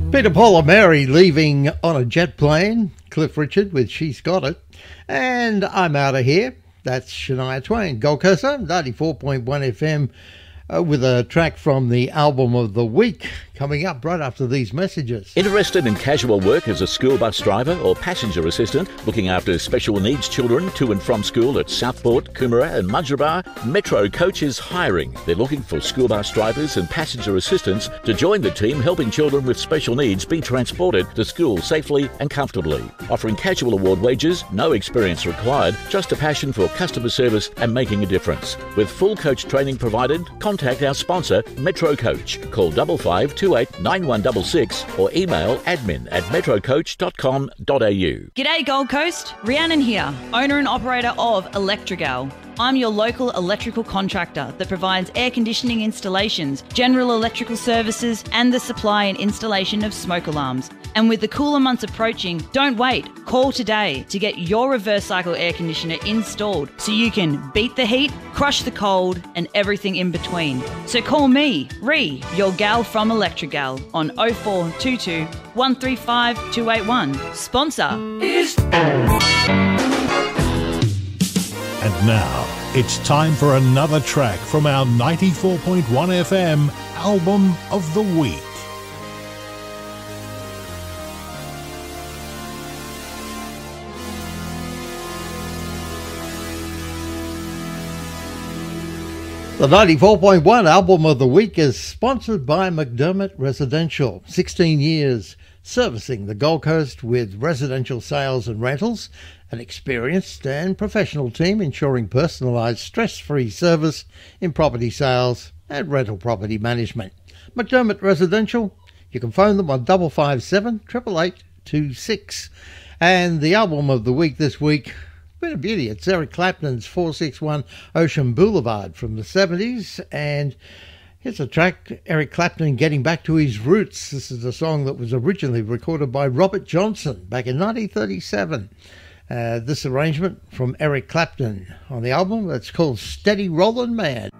Peter, Paul and Mary leaving on a jet plane. Cliff Richard with She's Got It. And I'm out of here. That's Shania Twain. Gold Coast 94.1 FM with a track from the album of the week coming up right after these messages. Interested in casual work as a school bus driver or passenger assistant, looking after special needs children to and from school at Southport, Coomera and Mudgeeraba? Metro Coach is hiring. They're looking for school bus drivers and passenger assistants to join the team helping children with special needs be transported to school safely and comfortably. Offering casual award wages, no experience required, just a passion for customer service and making a difference. With full coach training provided, contact our sponsor, Metro Coach. Call 5528 9166 or email admin@metrocoach.com.au. G'day Gold Coast, Rhiannon here, owner and operator of Electrigal. I'm your local electrical contractor that provides air conditioning installations, general electrical services and the supply and installation of smoke alarms. And with the cooler months approaching, don't wait. Call today to get your reverse cycle air conditioner installed so you can beat the heat, crush the cold and everything in between. So call me, Rhi, your gal from Electrigal on 0422 135 281. Sponsor is... And now, it's time for another track from our 94.1 FM Album of the Week. The 94.1 Album of the Week is sponsored by McDermott Residential. 16 years servicing the Gold Coast with residential sales and rentals. An experienced and professional team ensuring personalised, stress-free service in property sales and rental property management. McDermott Residential, you can phone them on 557 888 26. And the album of the week this week, bit of beauty. It's Eric Clapton's 461 Ocean Boulevard from the 70s. And here's a track, Eric Clapton getting back to his roots. This is a song that was originally recorded by Robert Johnson back in 1937. This arrangement from Eric Clapton on the album that's called Steady Rollin' Man.